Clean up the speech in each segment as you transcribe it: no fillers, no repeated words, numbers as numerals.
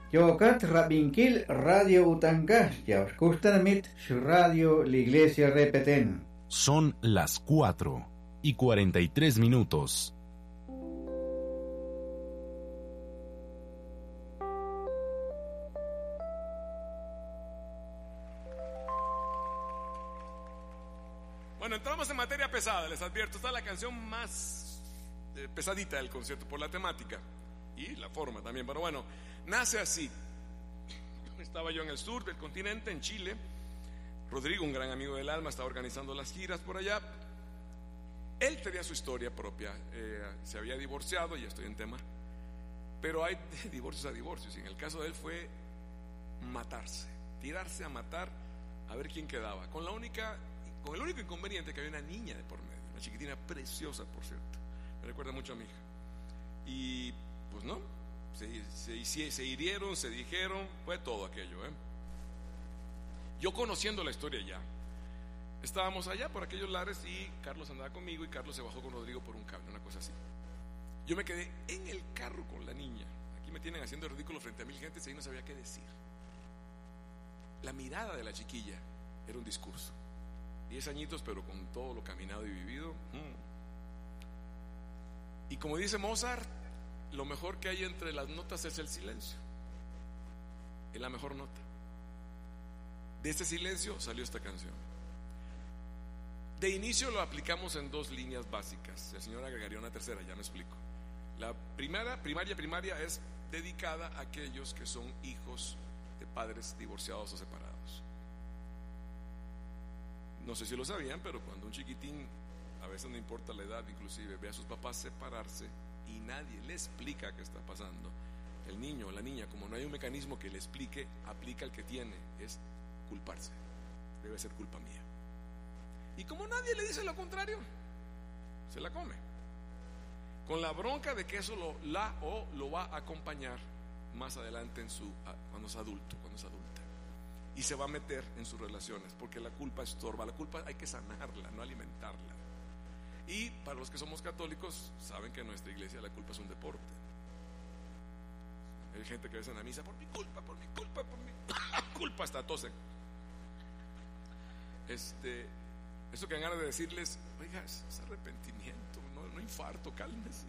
Yokat Rabinkil Radio Utanka, Yauskustanamit, Radio La Iglesia Repeten. Son las 4:43. Bueno, entramos en materia pesada, les advierto, esta es la canción más pesadita del concierto por la temática y la forma también, pero bueno, nace así. Estaba yo en el sur del continente, en Chile. Rodrigo, un gran amigo del alma, estaba organizando las giras por allá. Él tenía su historia propia, se había divorciado, y estoy en tema, pero hay de divorcios a divorcios, y en el caso de él fue matarse, tirarse a matar a ver quién quedaba, con el único inconveniente que había una niña de por medio, una chiquitina preciosa, por cierto, me recuerda mucho a mi hija. Y pues no, se hirieron, se dijeron, fue todo aquello, Yo conociendo la historia ya, estábamos allá por aquellos lares y Carlos andaba conmigo y Carlos se bajó con Rodrigo por un cable, una cosa así. Yo me quedé en el carro con la niña. Aquí me tienen haciendo ridículo frente a 1000 gentes y ahí no sabía qué decir. La mirada de la chiquilla era un discurso. 10 añitos, pero con todo lo caminado y vivido. Y como dice Mozart, lo mejor que hay entre las notas es el silencio. Es la mejor nota. De ese silencio salió esta canción. De inicio lo aplicamos en 2 líneas básicas. El Señor agregaría una tercera, ya me explico. La primaria es dedicada a aquellos que son hijos de padres divorciados o separados. No sé si lo sabían, pero cuando un chiquitín, a veces no importa la edad, inclusive ve a sus papás separarse y nadie le explica qué está pasando, el niño o la niña, como no hay un mecanismo que le explique, aplica el que tiene, es culparse. Debe ser culpa mía. Y como nadie le dice lo contrario, se la come, con la bronca de que eso lo va a acompañar más adelante cuando es adulta, y se va a meter en sus relaciones, porque la culpa estorba. La culpa hay que sanarla, no alimentarla. Y para los que somos católicos, saben que en nuestra iglesia la culpa es un deporte. Hay gente que ve en la misa, por mi culpa, hasta tosen. Eso que dan ganas de decirles, oiga, es arrepentimiento, no infarto, cálmese.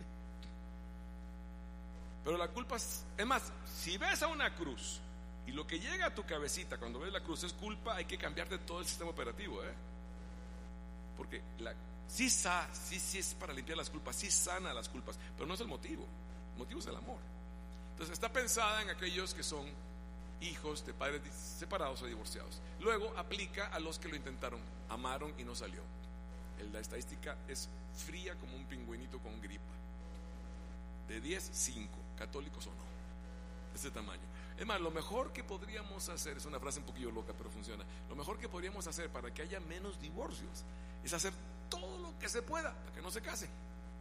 Pero la culpa es más, si ves a una cruz y lo que llega a tu cabecita cuando ves la cruz es culpa, hay que cambiarte todo el sistema operativo, porque sí es para limpiar las culpas, sí sana las culpas, pero no es el motivo es el amor. Entonces está pensada en aquellos que son hijos de padres separados o divorciados. Luego aplica a los que lo intentaron, amaron y no salió. La estadística es fría como un pingüinito con gripa. De 10, 5, católicos o no, de ese tamaño. Es más, lo mejor que podríamos hacer, es una frase un poquillo loca pero funciona, lo mejor que podríamos hacer para que haya menos divorcios es hacer todo lo que se pueda para que no se casen.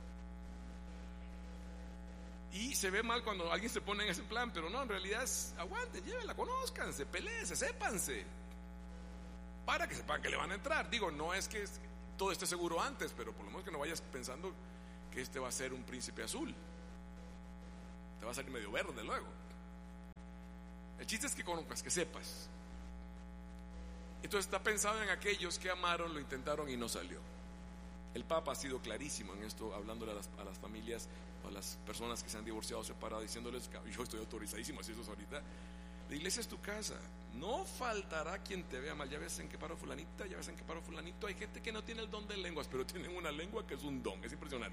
Y se ve mal cuando alguien se pone en ese plan, pero no, en realidad es, aguanten, llévenla, conózcanse, peléense, sépanse, para que sepan que le van a entrar. Digo, no es que todo esté seguro antes, pero por lo menos que no vayas pensando que este va a ser un príncipe azul, te va a salir medio verde luego. El chiste es que conozcas, que sepas. Entonces está pensado en aquellos que amaron, lo intentaron y no salió. El Papa ha sido clarísimo en esto, hablándole a las familias, a las personas que se han divorciado o separado, diciéndoles que yo estoy autorizadísimo, así eso es ahorita. La iglesia es tu casa, no faltará quien te vea mal. Ya ves en qué paro fulanita, ya ves en qué paro fulanito. Hay gente que no tiene el don de lenguas, pero tienen una lengua que es un don, es impresionante.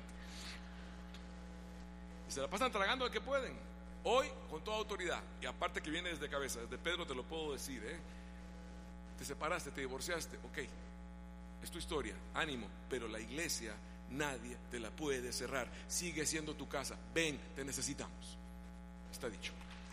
Y se la pasan tragando al que pueden. Hoy, con toda autoridad, y aparte que viene desde cabeza, desde Pedro te lo puedo decir, te separaste, te divorciaste, ok, es tu historia, ánimo, pero la iglesia nadie te la puede cerrar, sigue siendo tu casa, ven, te necesitamos, está dicho.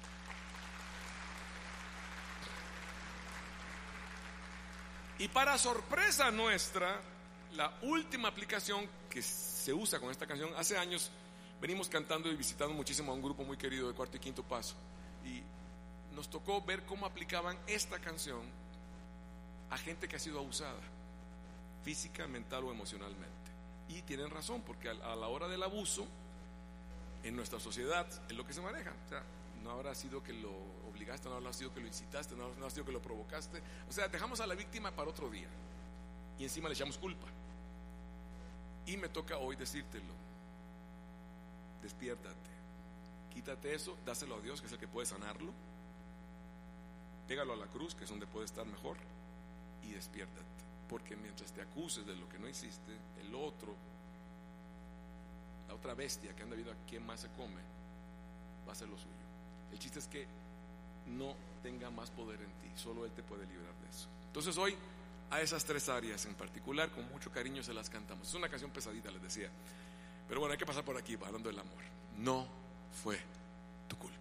Y para sorpresa nuestra, la última aplicación que se usa con esta canción, hace años venimos cantando y visitando muchísimo a un grupo muy querido de Cuarto y Quinto Paso, y nos tocó ver cómo aplicaban esta canción a gente que ha sido abusada física, mental o emocionalmente. Y tienen razón, porque a la hora del abuso en nuestra sociedad es lo que se maneja. O sea, no habrá sido que lo obligaste, no habrá sido que lo incitaste, no habrá sido que lo provocaste. O sea, dejamos a la víctima para otro día y encima le echamos culpa. Y me toca hoy decírtelo: despiértate, quítate eso, dáselo a Dios, que es el que puede sanarlo, pégalo a la cruz, que es donde puede estar mejor, y despiértate, porque mientras te acuses de lo que no hiciste, el otro, la otra bestia que anda viendo a quién más se come, va a hacer lo suyo. El chiste es que no tenga más poder en ti, solo Él te puede librar de eso. Entonces hoy, a esas 3 áreas en particular, con mucho cariño se las cantamos. Es una canción pesadita, les decía, pero bueno, hay que pasar por aquí hablando del amor. No fue tu culpa.